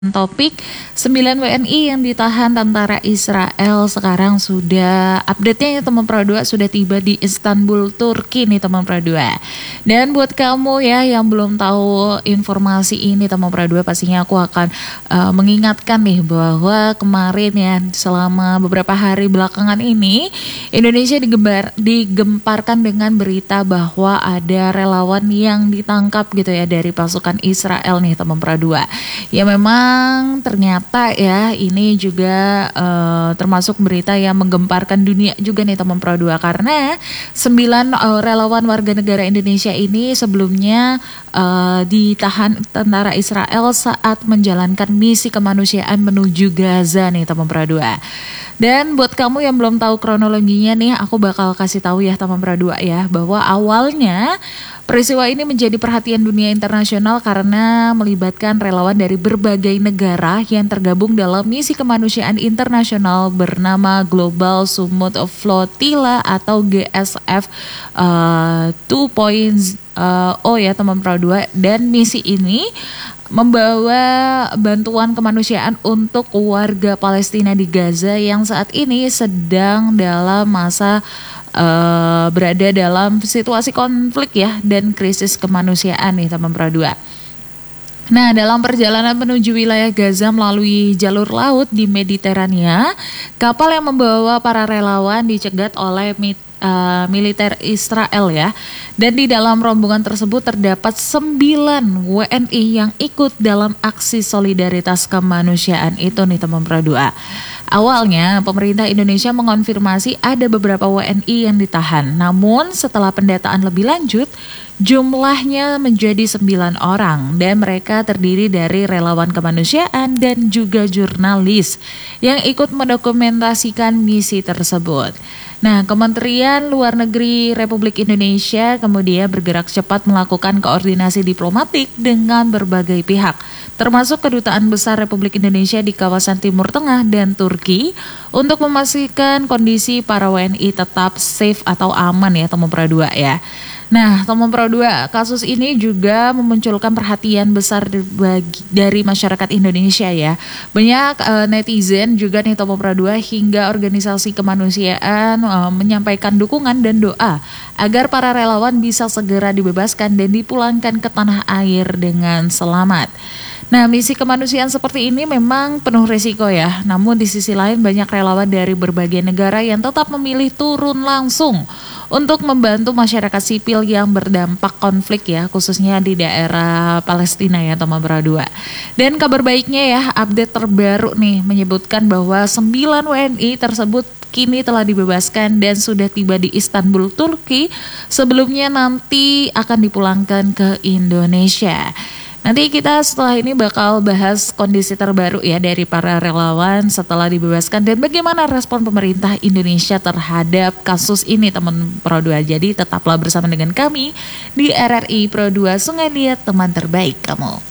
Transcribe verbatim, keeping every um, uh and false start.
Topik sembilan W N I yang ditahan tentara Israel sekarang sudah update-nya ya teman Pro dua, sudah tiba di Istanbul, Turki nih teman Pro dua. Dan buat kamu ya yang belum tahu informasi ini teman Pro dua, pastinya aku akan uh, mengingatkan nih bahwa kemarin ya selama beberapa hari belakangan ini Indonesia digembar, digemparkan dengan berita bahwa ada relawan yang ditangkap gitu ya dari pasukan Israel nih teman Pro dua. Ya memang ternyata ya ini juga uh, termasuk berita yang menggemparkan dunia juga nih teman Pro dua, karena sembilan uh, relawan warga negara Indonesia ini sebelumnya uh, ditahan tentara Israel saat menjalankan misi kemanusiaan menuju Gaza nih teman Pro dua. Dan buat kamu yang belum tahu kronologinya nih, aku bakal kasih tahu ya teman Pro dua ya, bahwa awalnya peristiwa ini menjadi perhatian dunia internasional karena melibatkan relawan dari berbagai negara yang tergabung dalam misi kemanusiaan internasional bernama Global Summit Flotilla atau G S F uh, dua titik nol ya teman Pro dua. Dan misi ini membawa bantuan kemanusiaan untuk warga Palestina di Gaza yang saat ini sedang dalam masa uh, berada dalam situasi konflik ya dan krisis kemanusiaan nih teman Pro dua. Nah, dalam perjalanan menuju wilayah Gaza melalui jalur laut di Mediterania, kapal yang membawa para relawan dicegat oleh mit Uh, militer Israel ya. Dan di dalam rombongan tersebut terdapat sembilan W N I yang ikut dalam aksi solidaritas kemanusiaan itu nih teman Pro dua. Awalnya pemerintah Indonesia mengonfirmasi ada beberapa W N I yang ditahan. Namun setelah pendataan lebih lanjut, jumlahnya menjadi sembilan orang dan mereka terdiri dari relawan kemanusiaan dan juga jurnalis yang ikut mendokumentasikan misi tersebut. Nah, Kementerian Luar Negeri Republik Indonesia kemudian bergerak cepat melakukan koordinasi diplomatik dengan berbagai pihak, termasuk Kedutaan Besar Republik Indonesia di kawasan Timur Tengah dan Turki, untuk memastikan kondisi para W N I tetap safe atau aman ya teman Pro dua ya. Nah, teman Pro dua, kasus ini juga memunculkan perhatian besar bagi, dari masyarakat Indonesia ya. Banyak uh, netizen juga nih teman Pro dua hingga organisasi kemanusiaan uh, menyampaikan dukungan dan doa agar para relawan bisa segera dibebaskan dan dipulangkan ke tanah air dengan selamat. Nah, misi kemanusiaan seperti ini memang penuh risiko ya. Namun di sisi lain banyak relawan dari berbagai negara yang tetap memilih turun langsung untuk membantu masyarakat sipil yang berdampak konflik ya, khususnya di daerah Palestina ya teman Pro dua. Dan kabar baiknya ya, update terbaru nih menyebutkan bahwa sembilan W N I tersebut kini telah dibebaskan dan sudah tiba di Istanbul, Turki. Sebelumnya nanti akan dipulangkan ke Indonesia. Nanti kita setelah ini bakal bahas kondisi terbaru ya dari para relawan setelah dibebaskan dan bagaimana respon pemerintah Indonesia terhadap kasus ini teman Pro dua. Jadi tetaplah bersama dengan kami di R R I Pro dua, Sungai Liat, teman terbaik kamu.